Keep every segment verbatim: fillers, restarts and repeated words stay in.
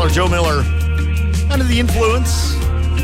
Tyler Joe Miller, Under the Influence.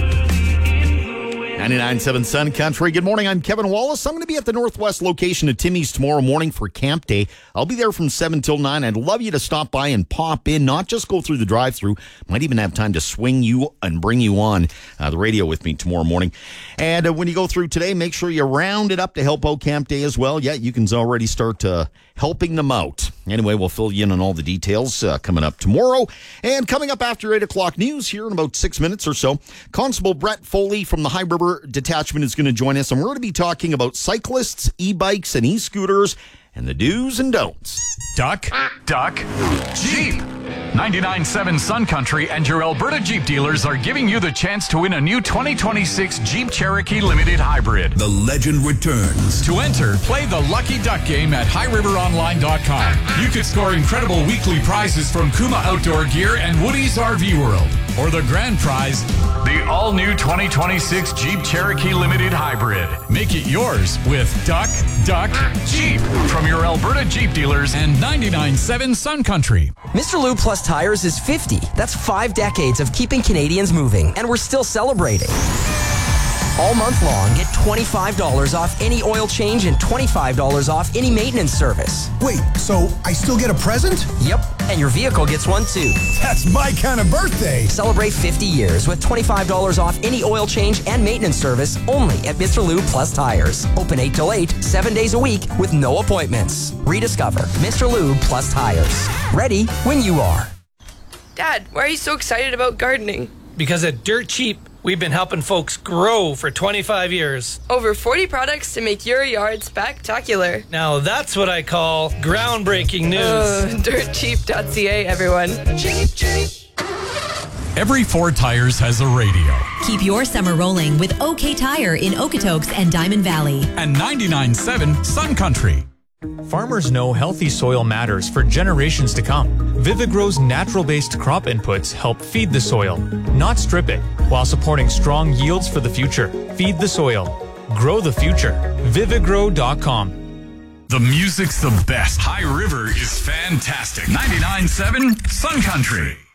ninety-nine point seven Sun Country. Good morning, I'm Kevin Wallace. I'm going to be at the Northwest location of Timmy's tomorrow morning for Camp Day. I'll be there from seven till nine. I'd love you to stop by and pop in, not just go through the drive-thru. Might even have time to swing you and bring you on uh, the radio with me tomorrow morning. And uh, when you go through today, make sure you round it up to help out Camp Day as well. Yeah, you can already start uh, helping them out. Anyway, we'll fill you in on all the details uh, coming up tomorrow. And coming up after eight o'clock news here in about six minutes or so, Constable Brett Foley from the High River Detachment is going to join us, and we're going to be talking about cyclists, e-bikes, and e-scooters, and the do's and don'ts. Duck, duck, Jeep. ninety-nine point seven Sun Country and your Alberta Jeep dealers are giving you the chance to win a new twenty twenty-six Jeep Cherokee Limited Hybrid. The legend returns. To enter, play the Lucky Duck game at high river online dot com. You could score incredible weekly prizes from Kuma Outdoor Gear and Woody's R V World. Or the grand prize, the all-new twenty twenty-six Jeep Cherokee Limited Hybrid. Make it yours with Duck, Duck, Jeep from your Alberta Jeep dealers and ninety-nine point seven Sun Country. Mister Lube Plus Tires is fifty. That's five decades of keeping Canadians moving, and we're still celebrating. All month long, get twenty-five dollars off any oil change and twenty-five dollars off any maintenance service. Wait, so I still get a present? Yep, and your vehicle gets one too. That's my kind of birthday. Celebrate fifty years with twenty-five dollars off any oil change and maintenance service only at Mister Lube Plus Tires. Open eight till eight, seven days a week with no appointments. Rediscover Mister Lube Plus Tires. Ready when you are. Dad, why are you so excited about gardening? Because at Dirt Cheap, we've been helping folks grow for twenty-five years. Over forty products to make your yard spectacular. Now that's what I call groundbreaking news. Uh, dirt cheap dot c a, everyone. Cheap, cheap. Every Ford Tires has a radio. Keep your summer rolling with OK Tire in Okotoks and Diamond Valley. And ninety-nine point seven Sun Country. Farmers know healthy soil matters for generations to come. Vivigrow's natural-based crop inputs help feed the soil, not strip it, while supporting strong yields for the future. Feed the soil. Grow the future. Vivigrow dot com. The music's the best. High River is fantastic. ninety-nine point seven Sun Country.